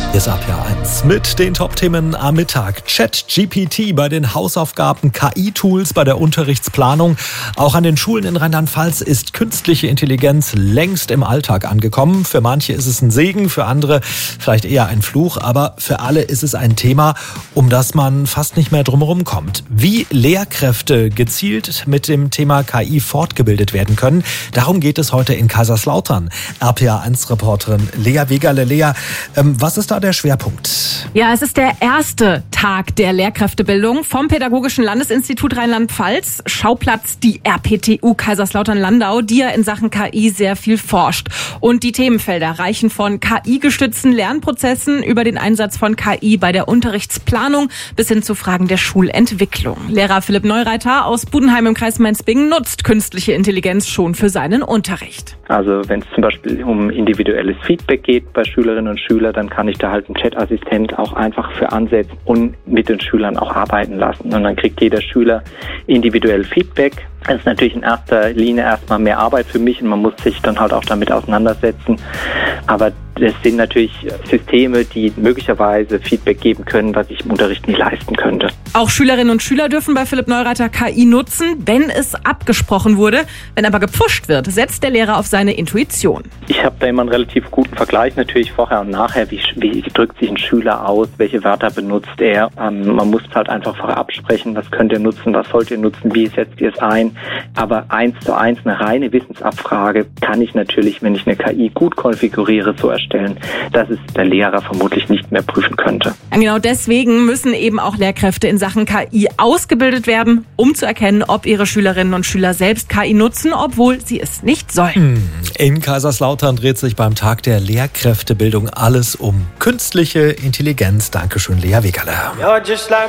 Ist ab Jahr 1 mit den Top-Themen am Mittag. ChatGPT bei den Hausaufgaben, KI-Tools bei der Unterrichtsplanung. Auch an den Schulen in Rheinland-Pfalz ist künstliche Intelligenz längst im Alltag angekommen. Für manche ist es ein Segen, für andere vielleicht eher ein Fluch. Aber für alle ist es ein Thema, um das man fast nicht mehr drumherum kommt. Wie Lehrkräfte gezielt mit dem Thema KI fortgebildet werden können, darum geht es heute in Kaiserslautern. RPA1-Reporterin Lea Wegerle. Lea, was ist da der Schwerpunkt? Ja, es ist der erste Tag der Lehrkräftebildung vom Pädagogischen Landesinstitut Rheinland-Pfalz. Schauplatz die RPTU Kaiserslautern-Landau, die ja in Sachen KI sehr viel forscht. Und die Themenfelder reichen von KI-gestützten Lernprozessen über den Einsatz von KI bei der Unterrichtsplanung bis hin zu Fragen der Schulentwicklung. Lehrer Philipp Neureiter aus Budenheim im Kreis Mainz-Bingen nutzt künstliche Intelligenz schon für seinen Unterricht. Also wenn es zum Beispiel um individuelles Feedback geht bei Schülerinnen und Schülern, dann kann ich da halt einen Chat-Assistent auch einfach für ansetzen und mit den Schülern auch arbeiten lassen. Und dann kriegt jeder Schüler individuell Feedback. Das ist natürlich in erster Linie erstmal mehr Arbeit für mich und man muss sich dann halt auch damit auseinandersetzen. Aber das sind natürlich Systeme, die möglicherweise Feedback geben können, was ich im Unterricht nicht leisten könnte. Auch Schülerinnen und Schüler dürfen bei Philipp Neureiter KI nutzen, wenn es abgesprochen wurde. Wenn aber gepfuscht wird, setzt der Lehrer auf seine Intuition. Ich habe da immer einen relativ guten Vergleich natürlich vorher und nachher. Wie drückt sich ein Schüler aus? Welche Wörter benutzt er? Man muss halt einfach vorher absprechen, was könnt ihr nutzen, was sollt ihr nutzen, wie setzt ihr es ein? Aber 1:1 eine reine Wissensabfrage kann ich natürlich, wenn ich eine KI gut konfiguriere, so erstellen, dass es der Lehrer vermutlich nicht mehr prüfen könnte. Genau deswegen müssen eben auch Lehrkräfte in Sachen KI ausgebildet werden, um zu erkennen, ob ihre Schülerinnen und Schüler selbst KI nutzen, obwohl sie es nicht sollen. In Kaiserslautern dreht sich beim Tag der Lehrkräftebildung alles um künstliche Intelligenz. Dankeschön, Lea Wegerle.